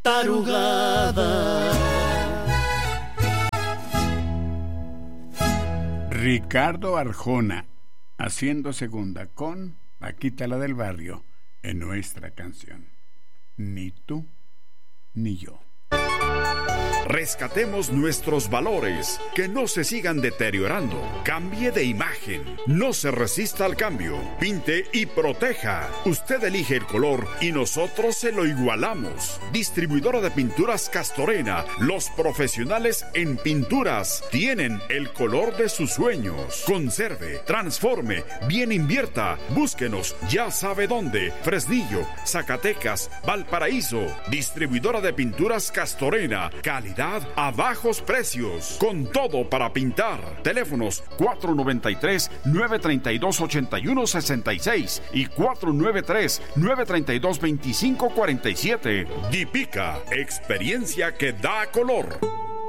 tarugada. Ricardo Arjona, haciendo segunda con Paquita la del Barrio, en nuestra canción Ni tú ni yo. Rescatemos nuestros valores, que no se sigan deteriorando. Cambie de imagen, no se resista al cambio. Pinte y proteja. Usted elige el color y nosotros se lo igualamos. Distribuidora de pinturas Castorena, los profesionales en pinturas tienen el color de sus sueños. Conserve, transforme, bien invierta. Búsquenos, ya sabe dónde. Fresnillo, Zacatecas, Valparaíso. Distribuidora de pinturas Castorena, calidad a bajos precios, con todo para pintar. Teléfonos 493-932-8166 y 493-932-2547. Dipica, experiencia que da color.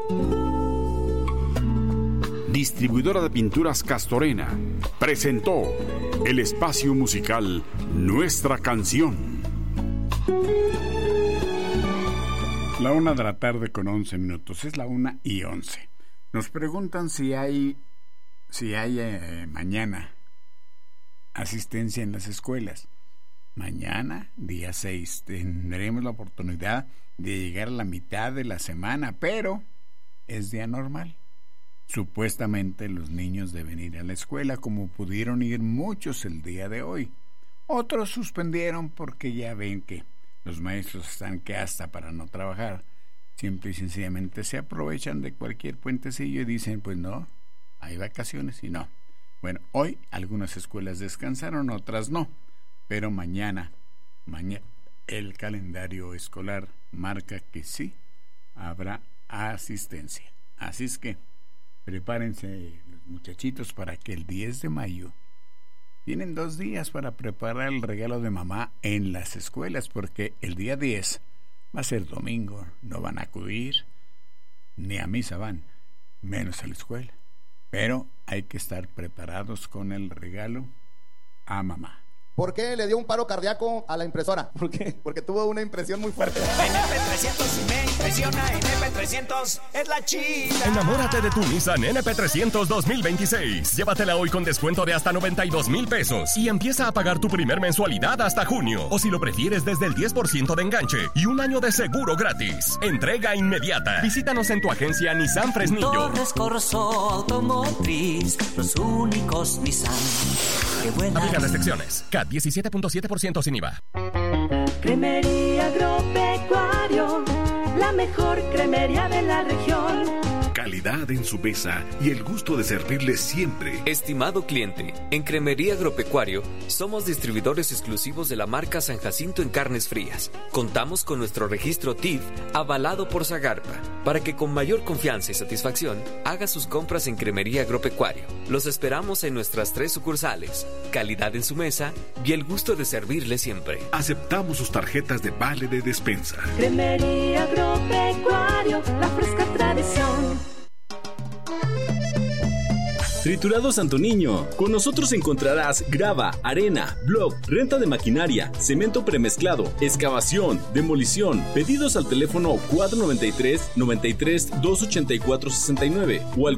Distribuidora de pinturas Castorena presentó el espacio musical Nuestra Canción. La 1:11 p.m. Es la 1:11. Nos preguntan si hay mañana asistencia en las escuelas. Mañana, día 6, tendremos la oportunidad de llegar a la mitad de la semana, pero es día normal. Supuestamente los niños deben ir a la escuela, como pudieron ir muchos el día de hoy. Otros suspendieron porque ya ven que los maestros están que hasta para no trabajar. Simple y sencillamente se aprovechan de cualquier puentecillo y dicen, pues no, hay vacaciones y no. Bueno, hoy algunas escuelas descansaron, otras no. Pero mañana el calendario escolar marca que sí habrá asistencia. Así es que prepárense los muchachitos para que el 10 de mayo tienen 2 días para preparar el regalo de mamá en las escuelas, porque el día 10 va a ser domingo, no van a acudir, ni a misa van, menos a la escuela. Pero hay que estar preparados con el regalo a mamá. ¿Por qué le dio un paro cardíaco a la impresora? ¿Por qué? Porque tuvo una impresión muy fuerte. NP300 y me impresiona. NP300 es la chida. Enamórate de tu Nissan NP300 2026. Llévatela hoy con descuento de hasta 92,000 pesos y empieza a pagar tu primer mensualidad hasta junio. O si lo prefieres, desde el 10% de enganche y 1 año de seguro gratis. Entrega inmediata. Visítanos en tu agencia Nissan Fresnillo. Torres Corso Automotriz, los únicos Nissan. Qué buena. Aplican restricciones. CAT 17.7% sin IVA. Cremería Agropecuario, la mejor cremería de la región. Calidad en su mesa y el gusto de servirle siempre. Estimado cliente, en Cremería Agropecuario somos distribuidores exclusivos de la marca San Jacinto en carnes frías. Contamos con nuestro registro TIF avalado por Zagarpa para que con mayor confianza y satisfacción haga sus compras en Cremería Agropecuario. Los esperamos en nuestras 3 sucursales. Calidad en su mesa y el gusto de servirle siempre. Aceptamos sus tarjetas de vale de despensa. Cremería Agropecuario, la fresca tradición. Triturado Santo Niño. Con nosotros encontrarás grava, arena, block, renta de maquinaria, cemento premezclado, excavación, demolición. Pedidos al teléfono 493-93-284-69 o al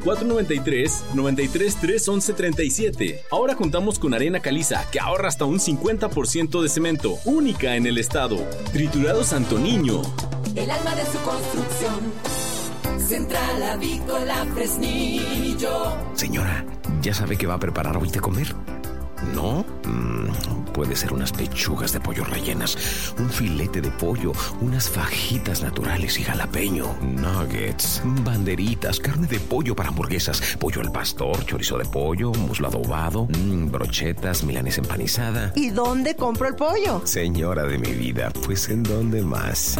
493-93-311-37. Ahora contamos con arena caliza que ahorra hasta un 50% de cemento, única en el estado. Triturado Santo Niño. El alma de su construcción. Central Avícola Fresnillo. Señora, ¿ya sabe qué va a preparar hoy de comer? ¿No? Puede ser unas pechugas de pollo rellenas, un filete de pollo, unas fajitas naturales y jalapeño, nuggets, banderitas, carne de pollo para hamburguesas, pollo al pastor, chorizo de pollo, muslo adobado, brochetas, milanesa empanizada. ¿Y dónde compro el pollo? Señora de mi vida, pues ¿en dónde más?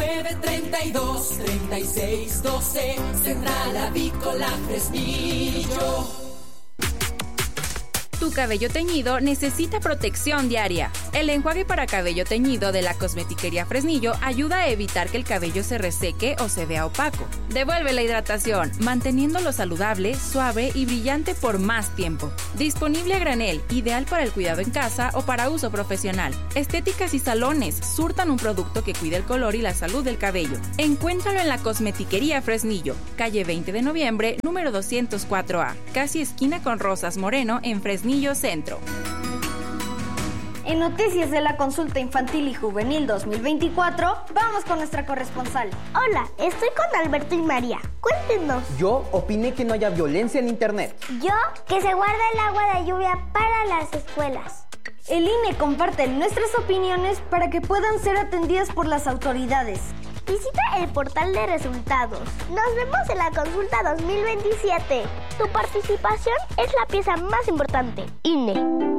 932-3612, Central Avícola Fresnillo. Tu cabello teñido necesita protección diaria. El enjuague para cabello teñido de la Cosmetiquería Fresnillo ayuda a evitar que el cabello se reseque o se vea opaco. Devuelve la hidratación, manteniéndolo saludable, suave y brillante por más tiempo. Disponible a granel, ideal para el cuidado en casa o para uso profesional. Estéticas y salones surtan un producto que cuide el color y la salud del cabello. Encuéntralo en la Cosmetiquería Fresnillo, calle 20 de noviembre, número 204A, casi esquina con Rosas Moreno en Fresnillo Centro. En Noticias de la Consulta Infantil y Juvenil 2024, vamos con nuestra corresponsal. Hola, estoy con Alberto y María. Cuéntenos. Yo opiné que no haya violencia en internet. Yo, que se guarde el agua de lluvia para las escuelas. El INE comparte nuestras opiniones para que puedan ser atendidas por las autoridades. Visita el portal de resultados. Nos vemos en la consulta 2027. Tu participación es la pieza más importante. INE.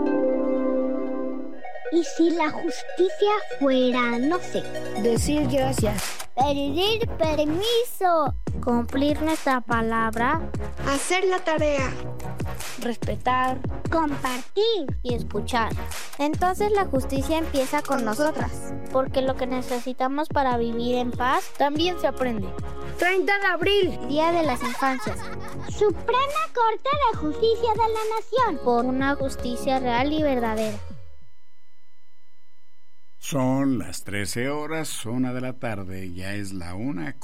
¿Y si la justicia fuera, no sé? Decir gracias. Pedir permiso. Cumplir nuestra palabra. Hacer la tarea. Respetar. Compartir. Y escuchar. Entonces la justicia empieza con nosotras. Porque lo que necesitamos para vivir en paz también se aprende. 30 de abril. Día de las Infancias. Suprema Corte de Justicia de la Nación. Por una justicia real y verdadera. Son las 13 horas, 1 de la tarde, ya es la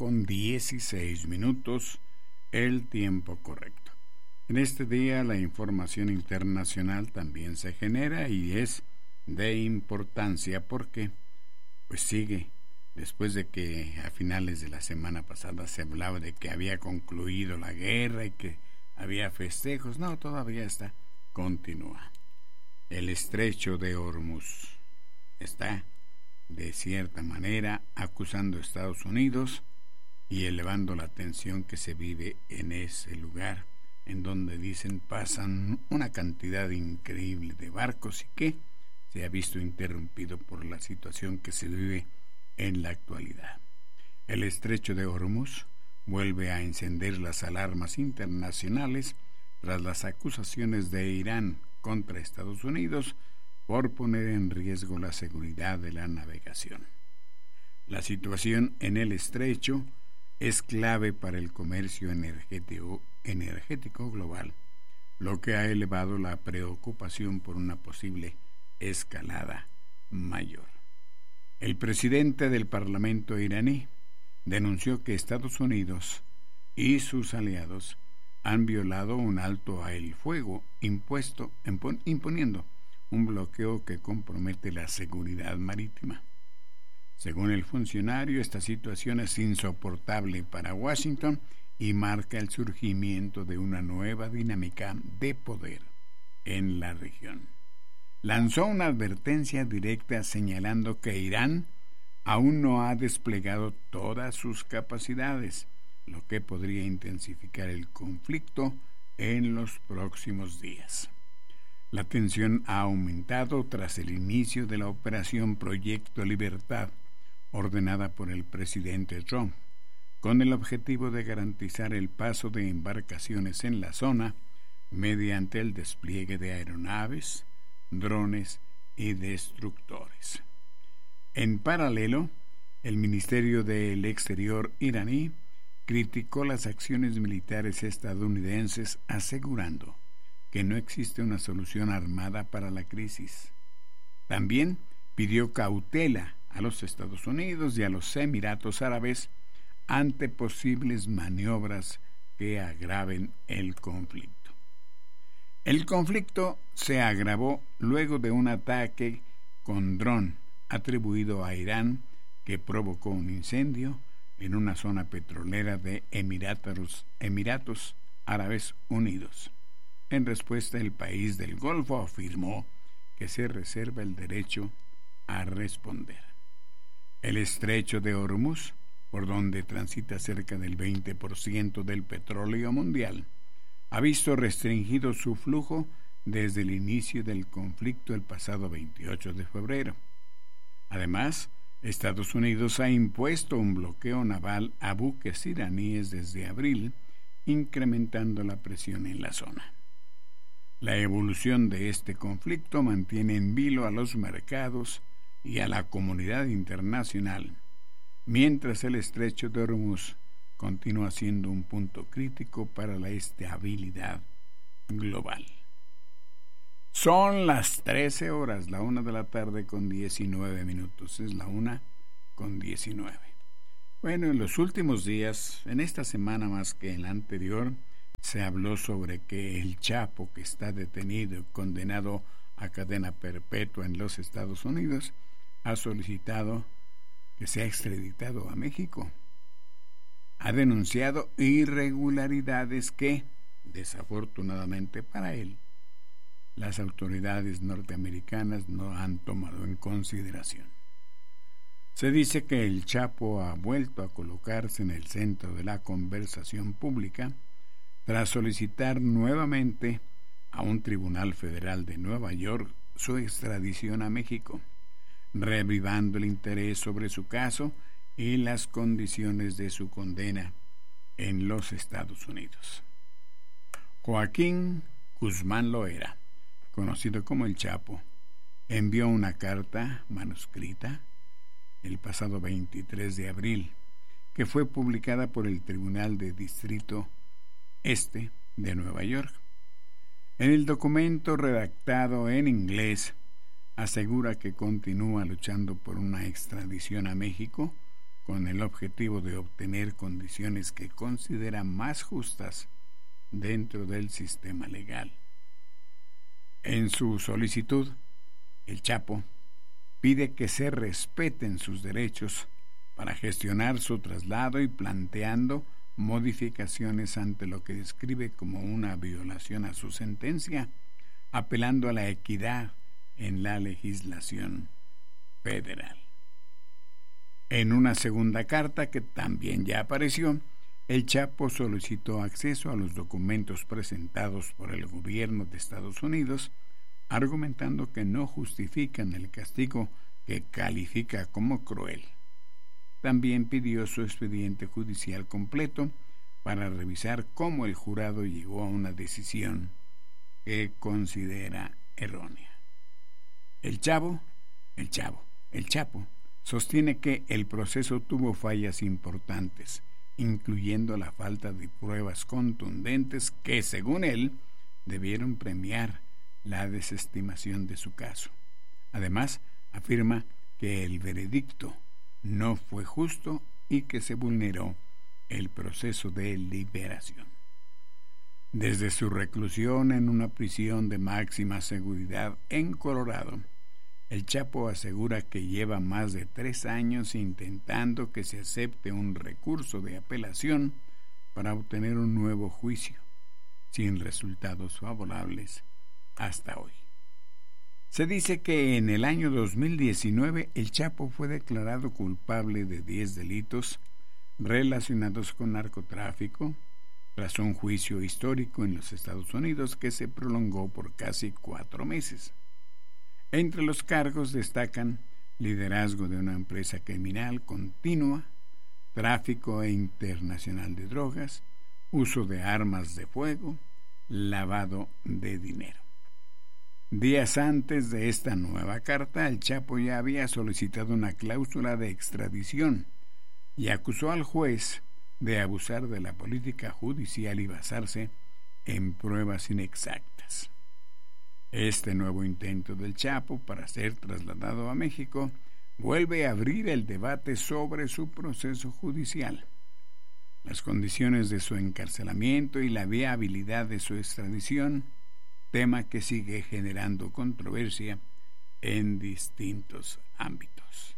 1:16, el tiempo correcto. En este día la información internacional también se genera y es de importancia porque pues sigue, después de que a finales de la semana pasada se hablaba de que había concluido la guerra y que había festejos, no, todavía continúa. El estrecho de Hormuz está, de cierta manera, acusando a Estados Unidos y elevando la tensión que se vive en ese lugar, en donde dicen pasan una cantidad increíble de barcos y que se ha visto interrumpido por la situación que se vive en la actualidad. El estrecho de Hormuz vuelve a encender las alarmas internacionales tras las acusaciones de Irán contra Estados Unidos por poner en riesgo la seguridad de la navegación. La situación en el estrecho es clave para el comercio energético global, lo que ha elevado la preocupación por una posible escalada mayor. El presidente del Parlamento iraní denunció que Estados Unidos y sus aliados han violado un alto al fuego imponiendo un bloqueo que compromete la seguridad marítima. Según el funcionario, esta situación es insoportable para Washington y marca el surgimiento de una nueva dinámica de poder en la región. Lanzó una advertencia directa señalando que Irán aún no ha desplegado todas sus capacidades, lo que podría intensificar el conflicto en los próximos días. La tensión ha aumentado tras el inicio de la operación Proyecto Libertad, ordenada por el presidente Trump, con el objetivo de garantizar el paso de embarcaciones en la zona mediante el despliegue de aeronaves, drones y destructores. En paralelo, el Ministerio del Exterior iraní criticó las acciones militares estadounidenses, asegurando que no existe una solución armada para la crisis. También pidió cautela a los Estados Unidos y a los Emiratos Árabes ante posibles maniobras que agraven el conflicto. El conflicto se agravó luego de un ataque con dron atribuido a Irán que provocó un incendio en una zona petrolera de Emiratos Árabes Unidos. En respuesta, el país del Golfo afirmó que se reserva el derecho a responder. El estrecho de Hormuz, por donde transita cerca del 20% del petróleo mundial, ha visto restringido su flujo desde el inicio del conflicto el pasado 28 de febrero. Además, Estados Unidos ha impuesto un bloqueo naval a buques iraníes desde abril, incrementando la presión en la zona. La evolución de este conflicto mantiene en vilo a los mercados y a la comunidad internacional, mientras el estrecho de Hormuz continúa siendo un punto crítico para la estabilidad global. Son las 13 horas, la 1 de la tarde con 19 minutos. Es la 1:19. Bueno, en los últimos días, en esta semana más que en la anterior, se habló sobre que el Chapo, que está detenido y condenado a cadena perpetua en los Estados Unidos, ha solicitado que sea extraditado a México. Ha denunciado irregularidades que, desafortunadamente para él, las autoridades norteamericanas no han tomado en consideración. Se dice que el Chapo ha vuelto a colocarse en el centro de la conversación pública tras solicitar nuevamente a un tribunal federal de Nueva York su extradición a México, reavivando el interés sobre su caso y las condiciones de su condena en los Estados Unidos. Joaquín Guzmán Loera, conocido como el Chapo, envió una carta manuscrita el pasado 23 de abril, que fue publicada por el Tribunal de Distrito Este de Nueva York. En el documento, redactado en inglés, asegura que continúa luchando por una extradición a México con el objetivo de obtener condiciones que considera más justas dentro del sistema legal. En su solicitud, el Chapo pide que se respeten sus derechos para gestionar su traslado y planteando modificaciones ante lo que describe como una violación a su sentencia, apelando a la equidad en la legislación federal. En una segunda carta que también ya apareció, el Chapo solicitó acceso a los documentos presentados por el gobierno de Estados Unidos, argumentando que no justifican el castigo que califica como cruel. También pidió su expediente judicial completo para revisar cómo el jurado llegó a una decisión que considera errónea. El Chapo sostiene que el proceso tuvo fallas importantes, incluyendo la falta de pruebas contundentes que, según él, debieron premiar la desestimación de su caso. Además, afirma que el veredicto no fue justo y que se vulneró el proceso de liberación. Desde su reclusión en una prisión de máxima seguridad en Colorado, el Chapo asegura que lleva más de 3 años intentando que se acepte un recurso de apelación para obtener un nuevo juicio, sin resultados favorables hasta hoy. Se dice que en el año 2019 el Chapo fue declarado culpable de 10 delitos relacionados con narcotráfico, tras un juicio histórico en los Estados Unidos que se prolongó por casi 4 meses. Entre los cargos destacan liderazgo de una empresa criminal continua, tráfico internacional de drogas, uso de armas de fuego, lavado de dinero. Días antes de esta nueva carta, el Chapo ya había solicitado una cláusula de extradición y acusó al juez de abusar de la política judicial y basarse en pruebas inexactas. Este nuevo intento del Chapo para ser trasladado a México vuelve a abrir el debate sobre su proceso judicial, las condiciones de su encarcelamiento y la viabilidad de su extradición, tema que sigue generando controversia en distintos ámbitos.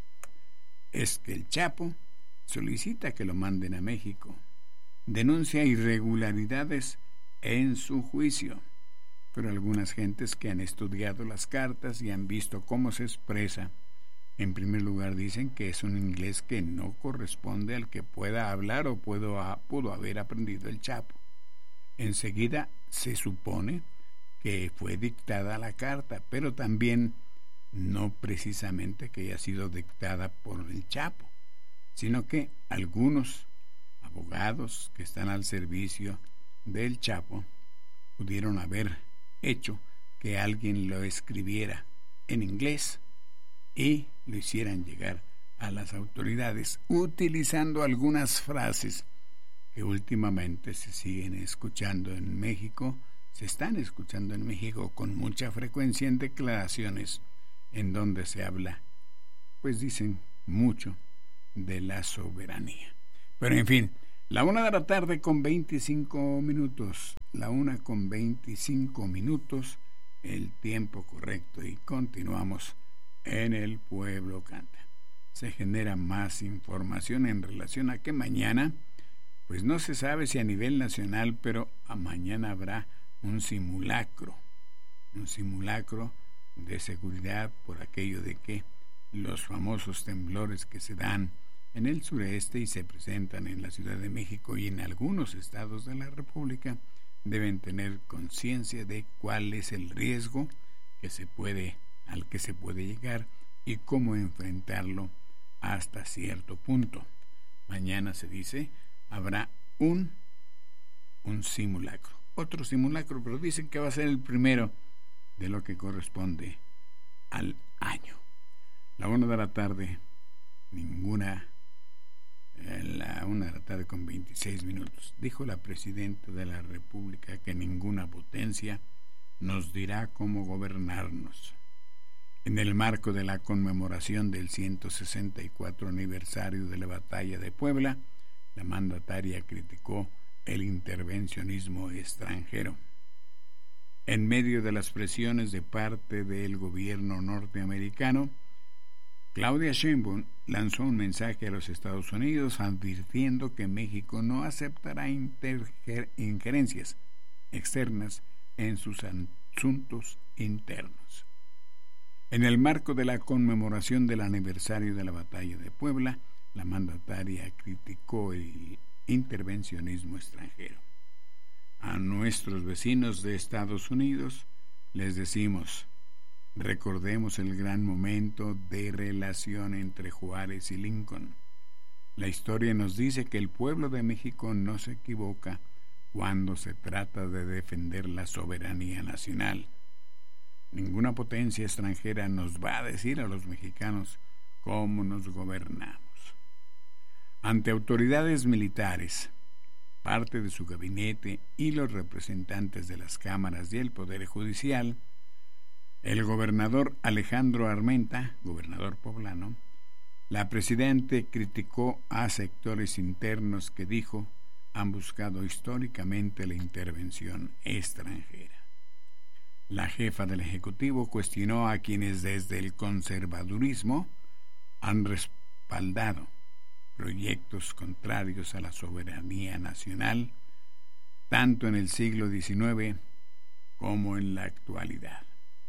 Es que el Chapo solicita que lo manden a México, denuncia irregularidades en su juicio, pero algunas gentes que han estudiado las cartas y han visto cómo se expresa, en primer lugar dicen que es un inglés que no corresponde al que pueda hablar o pudo haber aprendido el Chapo. Enseguida se supone que fue dictada la carta, pero también no precisamente que haya sido dictada por el Chapo, sino que algunos abogados que están al servicio del Chapo pudieron haber hecho que alguien lo escribiera en inglés y lo hicieran llegar a las autoridades utilizando algunas frases que últimamente se siguen escuchando en México, se están escuchando en México con mucha frecuencia en declaraciones en donde se habla, pues dicen mucho de la soberanía. Pero en fin, la 1:25 p.m, la 1:25 p.m, el tiempo correcto, y continuamos en El Pueblo Canta. Se genera más información en relación a que mañana, pues no se sabe si a nivel nacional, pero a mañana habrá un simulacro de seguridad por aquello de que los famosos temblores que se dan en el sureste y se presentan en la Ciudad de México y en algunos estados de la República deben tener conciencia de cuál es el riesgo al que se puede llegar y cómo enfrentarlo hasta cierto punto. Mañana se dice habrá un simulacro, otro simulacro, pero dicen que va a ser el primero de lo que corresponde al año. La 1:00 p.m, la 1:00 con 26 minutos. Dijo la presidenta de la República que ninguna potencia nos dirá cómo gobernarnos. En el marco de la conmemoración del 164 aniversario de la Batalla de Puebla, la mandataria criticó el intervencionismo extranjero. En medio de las presiones de parte del gobierno norteamericano, Claudia Sheinbaum lanzó un mensaje a los Estados Unidos advirtiendo que México no aceptará injerencias externas en sus asuntos internos. En el marco de la conmemoración del aniversario de la Batalla de Puebla, la mandataria criticó el intervencionismo extranjero. A nuestros vecinos de Estados Unidos les decimos: recordemos el gran momento de relación entre Juárez y Lincoln. La historia nos dice que el pueblo de México no se equivoca cuando se trata de defender la soberanía nacional. Ninguna potencia extranjera nos va a decir a los mexicanos cómo nos gobernamos. Ante autoridades militares, parte de su gabinete y los representantes de las cámaras y el Poder Judicial, el gobernador Alejandro Armenta, gobernador poblano, la presidenta criticó a sectores internos que dijo han buscado históricamente la intervención extranjera. La jefa del Ejecutivo cuestionó a quienes desde el conservadurismo han respaldado proyectos contrarios a la soberanía nacional, tanto en el siglo XIX como en la actualidad.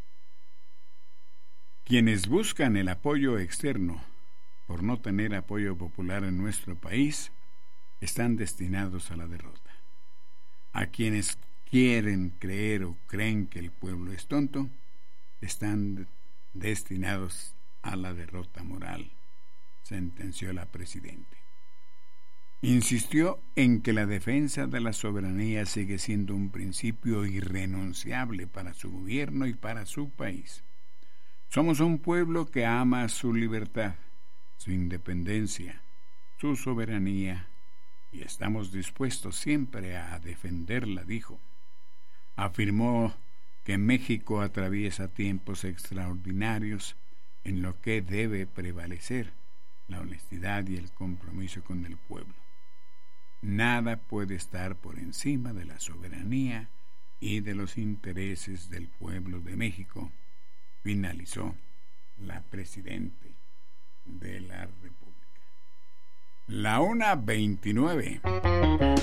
Quienes buscan el apoyo externo por no tener apoyo popular en nuestro país están destinados a la derrota. A quienes quieren creer o creen que el pueblo es tonto están destinados a la derrota moral, sentenció la presidenta. Insistió en que la defensa de la soberanía sigue siendo un principio irrenunciable para su gobierno y para su país. Somos un pueblo que ama su libertad, su independencia, su soberanía, y estamos dispuestos siempre a defenderla, dijo. Afirmó que México atraviesa tiempos extraordinarios en lo que debe prevalecer la honestidad y el compromiso con el pueblo. Nada puede estar por encima de la soberanía y de los intereses del pueblo de México, finalizó la presidenta de la República. La 1:29.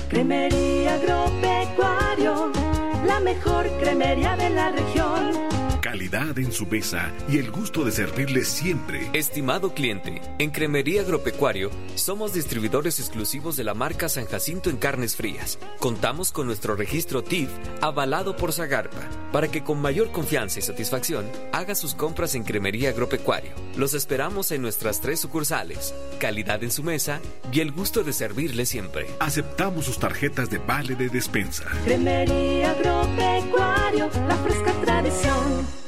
Cremería Agropecuario, la mejor cremería de la región. calidad en su mesa y el gusto de servirle siempre. Estimado cliente, en Cremería Agropecuario somos distribuidores exclusivos de la marca San Jacinto en carnes frías. Contamos con nuestro registro TIF avalado por Zagarpa para que con mayor confianza y satisfacción haga sus compras en Cremería Agropecuario. Los esperamos en nuestras 3 sucursales, calidad en su mesa y el gusto de servirle siempre. Aceptamos sus tarjetas de vale de despensa. Cremería Agropecuario, la fresca tradición.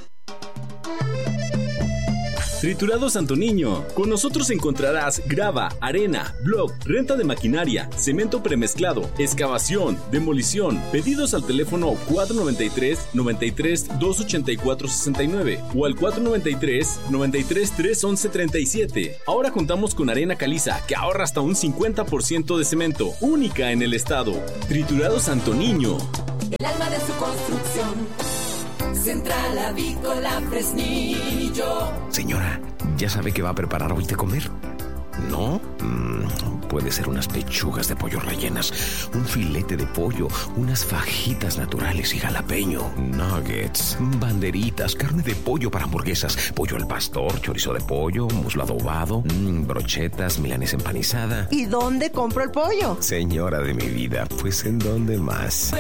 Triturados Santo Niño. Con nosotros encontrarás grava, arena, block, renta de maquinaria, cemento premezclado, excavación, demolición. Pedidos al teléfono 493-93-284-69 o al 493-93-311-37. Ahora contamos con arena caliza que ahorra hasta un 50% de cemento, única en el estado. Triturados Santo Niño. El alma de su construcción. Central Avícola Fresnillo. Señora, ¿ya sabe qué va a preparar hoy de comer? ¿No? Puede ser unas pechugas de pollo rellenas, un filete de pollo, unas fajitas naturales y jalapeño, nuggets, banderitas, carne de pollo para hamburguesas, pollo al pastor, chorizo de pollo, muslo adobado, brochetas, milanesa empanizada. ¿Y dónde compro el pollo? Señora de mi vida, pues ¿en dónde más?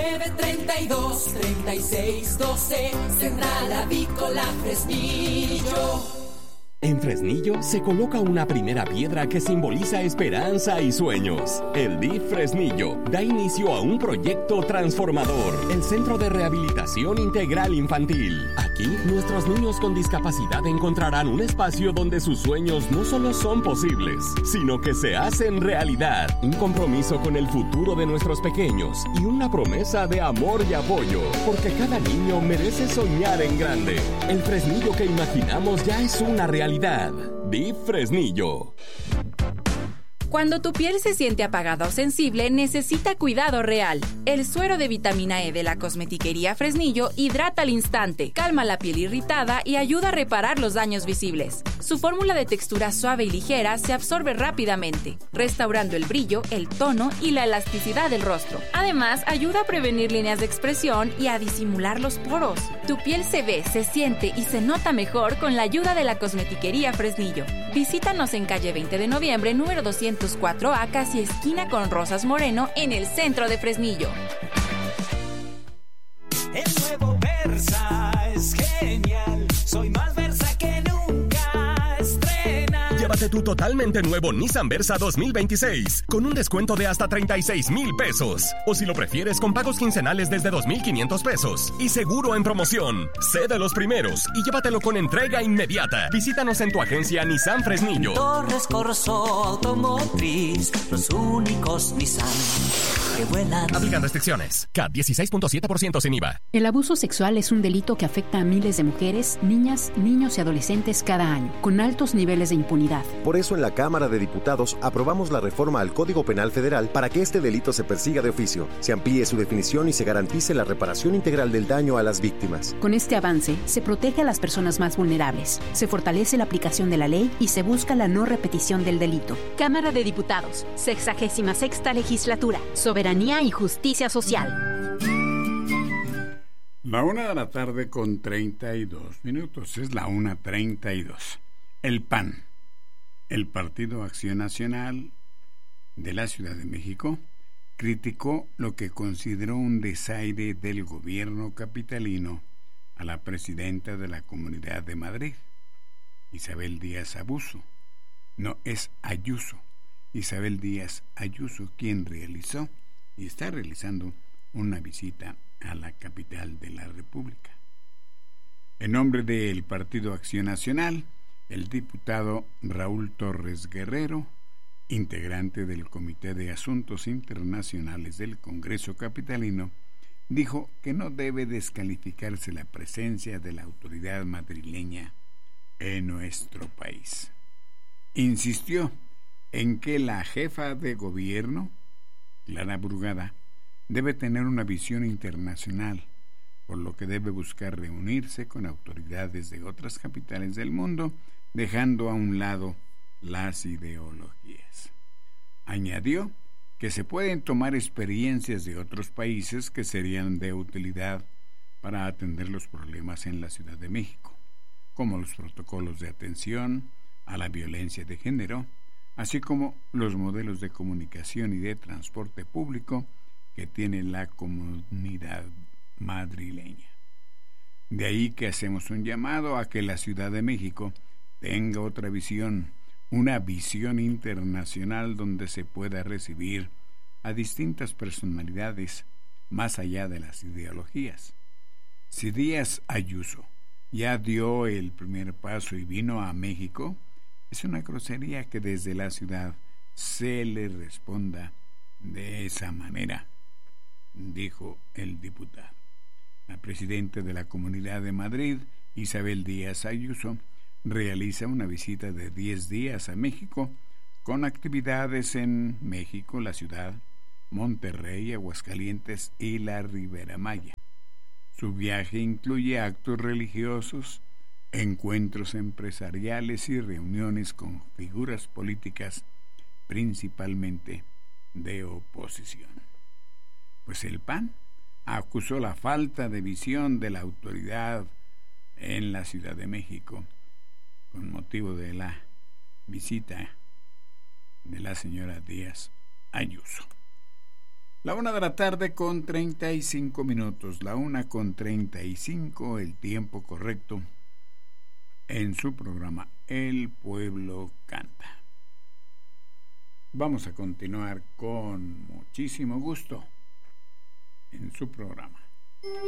932-3612, Central Avícola Fresnillo. En Fresnillo se coloca una primera piedra que simboliza esperanza y sueños. El DIF Fresnillo da inicio a un proyecto transformador, el Centro de Rehabilitación Integral Infantil. Aquí, nuestros niños con discapacidad encontrarán un espacio donde sus sueños no solo son posibles, sino que se hacen realidad. Un compromiso con el futuro de nuestros pequeños y una promesa de amor y apoyo, porque cada niño merece soñar en grande. El Fresnillo que imaginamos ya es una realidad. DIF Fresnillo. Cuando tu piel se siente apagada o sensible, necesita cuidado real. El suero de vitamina E de la Cosmetiquería Fresnillo hidrata al instante, calma la piel irritada y ayuda a reparar los daños visibles. Su fórmula de textura suave y ligera se absorbe rápidamente, restaurando el brillo, el tono y la elasticidad del rostro. Además, ayuda a prevenir líneas de expresión y a disimular los poros. Tu piel se ve, se siente y se nota mejor con la ayuda de la Cosmetiquería Fresnillo. Visítanos en calle 20 de noviembre, número 204A, casi esquina con Rosas Moreno, en el centro de Fresnillo. El nuevo Versa es genial. Soy más Versa que nunca. Estrena. Llévate tu totalmente nuevo Nissan Versa 2026 con un descuento de hasta 36,000 pesos. O si lo prefieres, con pagos quincenales desde 2,500 pesos. Y seguro en promoción. Sé de los primeros y llévatelo con entrega inmediata. Visítanos en tu agencia Nissan Fresnillo. Torres Corso Automotriz, los únicos Nissan que vuelan. Aplican restricciones. CAT 16.7% sin IVA. El abuso sexual es un delito que afecta a miles de mujeres, niñas, niños y adolescentes cada año, con altos niveles de impunidad. Por eso en la Cámara de Diputados aprobamos la reforma al Código Penal Federal para que este delito se persiga de oficio, se amplíe su definición y se garantice la reparación integral del daño a las víctimas. Con este avance, se protege a las personas más vulnerables, se fortalece la aplicación de la ley y se busca la no repetición del delito. Cámara de Diputados, 66ª Legislatura, Soberanía y Justicia Social. La 1:32 es la 1:32. El PAN, el Partido Acción Nacional de la Ciudad de México, criticó lo que consideró un desaire del gobierno capitalino a la presidenta de la Comunidad de Madrid, Isabel Díaz Ayuso. No, es Ayuso. Isabel Díaz Ayuso, quien realizó y está realizando una visita a la capital de la República. En nombre del Partido Acción Nacional, el diputado Raúl Torres Guerrero, integrante del Comité de Asuntos Internacionales del Congreso Capitalino, dijo que no debe descalificarse la presencia de la autoridad madrileña en nuestro país. Insistió en que la jefa de gobierno, Clara Brugada, debe tener una visión internacional, por lo que debe buscar reunirse con autoridades de otras capitales del mundo, dejando a un lado las ideologías. Añadió que se pueden tomar experiencias de otros países que serían de utilidad para atender los problemas en la Ciudad de México, como los protocolos de atención a la violencia de género, así como los modelos de comunicación y de transporte público que tiene la comunidad madrileña. De ahí que hacemos un llamado a que la Ciudad de México tenga otra visión, una visión internacional donde se pueda recibir a distintas personalidades más allá de las ideologías. Si Díaz Ayuso ya dio el primer paso y vino a México, es una grosería que desde la ciudad se le responda de esa manera, dijo el diputado. La presidenta de la Comunidad de Madrid, Isabel Díaz Ayuso, realiza una visita de 10 días a México con actividades en México, la ciudad, Monterrey, Aguascalientes y la Ribera Maya. Su viaje incluye actos religiosos, encuentros empresariales y reuniones con figuras políticas, principalmente de oposición. Pues el PAN acusó la falta de visión de la autoridad en la Ciudad de México con motivo de la visita de la señora Díaz Ayuso. La 1:35 p.m, la 1:35 p.m, el tiempo correcto en su programa El Pueblo Canta. Vamos a continuar con muchísimo gusto en su programa.